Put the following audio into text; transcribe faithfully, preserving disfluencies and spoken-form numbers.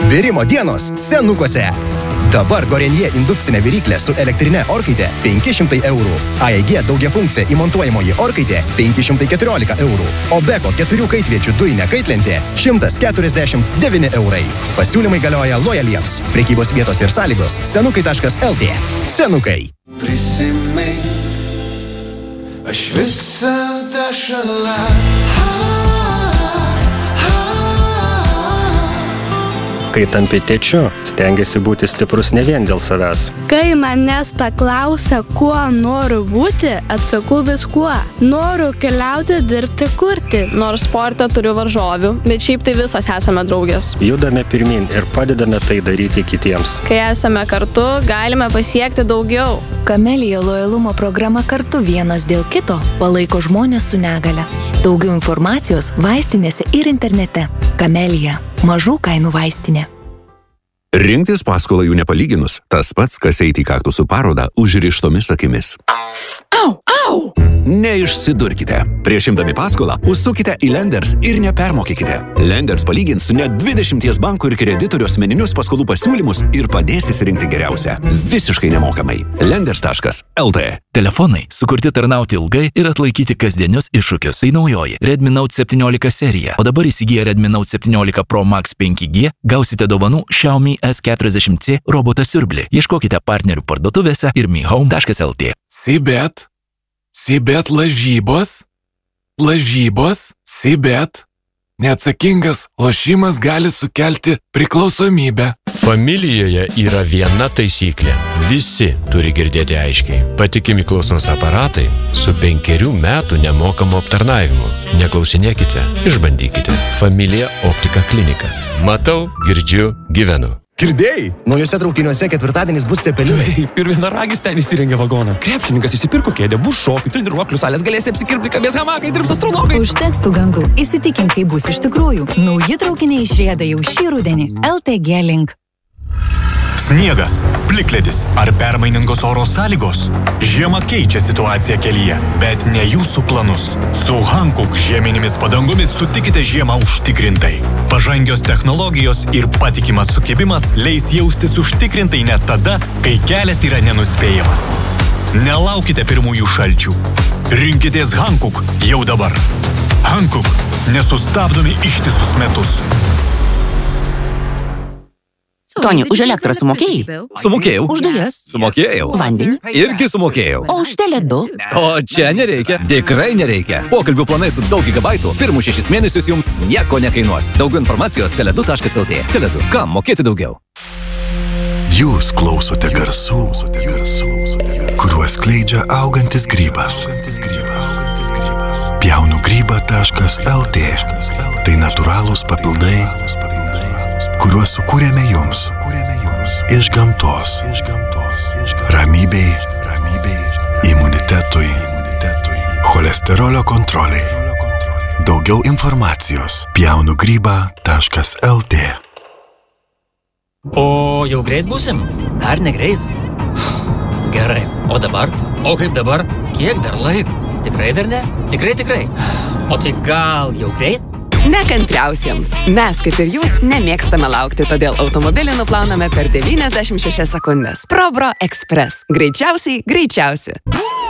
Virimo dienos Senukuose. Dabar Gorenje indukcinė viryklė su elektrinė orkaitė penki šimtai eurų. A E G daugiafunkcija įmontuojamoji orkaitė penki šimtai keturiolika eurų. O Beko keturių kaitviečių dujinė kaitlentė šimtas keturiasdešimt devyni eurai. Pasiūlymai galioja lojaliems. Prekybos vietos ir sąlygos senukai taškas el tė. Senukai. Prisimink, aš visada šalia. Kai tampi tėčiu, stengiasi būti stiprus ne vien dėl savęs. Kai manęs paklausia, kuo noriu būti, atsakau viskuo. Noriu keliauti, dirbti, kurti. Nors sportą turiu varžovių, bet šiaip tai visos esame draugės. Judame pirmin ir padedame tai daryti kitiems. Kai esame kartu, galime pasiekti daugiau. Kamelija lojalumo programa Kartu vienas dėl kito palaiko žmonės su negale. Daugiau informacijos vaistinėse ir internete. Kamelija. Mažų kainų vaistinė. Rinktis paskolą jų nepalyginus, tas pats, kas eiti į kaktusų parodą užrištomis akimis. Au, au! Neišsidurkite. Prieš imdami paskolą, užsukite į Lenders ir nepermokykite. Lenders palygins net dvidešimties bankų ir kreditorių asmeninius paskolų pasiūlymus ir padės įsirinkti geriausią. Visiškai nemokamai. Lenders taškas el tė. Telefonai sukurti tarnauti ilgai ir atlaikyti kasdienius iššūkius. Tai naujoji Redmi Note septyniolika serija. O dabar įsigiję Redmi Note septyniolika Pro Max penki G gausite dovanų Xiaomi S keturiasdešimt C robotą siurblį. Ieškokite partnerių parduotuvėse ir mi home taškas el tė. Sibet. Sibet lažybos. Lažybos. Sibet. Neatsakingas lošimas gali sukelti priklausomybę. Familijoje yra viena taisyklė. Visi turi girdėti aiškiai. Patikimi klausos aparatai su penkerių metų nemokamu aptarnavimu. Neklausinėkite, išbandykite. Familija Optika klinika. Matau, girdžiu, gyvenu. Girdėjai? Naujose traukiniuose ketvirtadienis bus cepelinai. Taip, ir vienaragis ten įsirengė vagoną. Krepšininkas įsipirko kėdę, bus šokių, treniruoklių salės, galėsi apsikirpti, kabės hamakai, dirbs astrologai. Užteks tų gandų. Įsitikink, kaip bus iš tikrųjų. Nauji traukiniai išrieda jau šį rudenį. el tė gie Link. Sniegas, plikledis ar permainingos oro sąlygos? Žiema keičia situaciją kelyje, bet ne jūsų planus. Su Hankook žieminėmis padangomis sutikite žiemą užtikrintai. Pažangios technologijos ir patikimas sukibimas leis jaustis užtikrintai net tada, kai kelias yra nenuspėjamas. Nelaukite pirmųjų šalčių. Rinkitės Hankook jau dabar. Hankook – nesustabdomi ištisus metus. Toni, už elektrą sumokėjai? Sumokėjau. Už dujas? Sumokėjau. Vandenį? Irgi sumokėjau. O už Tele du? O čia nereikia. Tikrai nereikia. Pokalbių planai su daug gigabaitų pirmus šešis mėnesius jums nieko nekainuos. Daugiau informacijos tele du taškas el tė. Tele du. Kam mokėti daugiau? Jūs klausote garsų, kuriuos skleidžia augantis grybas. Pjaunu grybą taškas el tė. Tai natūralūs papildai, kuriuos sukūrėme jums iš gamtos. Ramybei, imunitetui, cholesterolio kontroliai. Daugiau informacijos pjaunu grybą taškas el tė. O jau greit būsim? Dar negreit. Gerai, o dabar? O kaip dabar? Kiek dar laiko? Tikrai dar ne? Tikrai, tikrai. O tai gal jau greit? Nekantriausiems. Mes, kaip ir jūs, nemėgstame laukti, todėl automobilį nuplauname per devyniasdešimt šešias sekundės. ProBro Express. Greičiausiai, greičiausiai.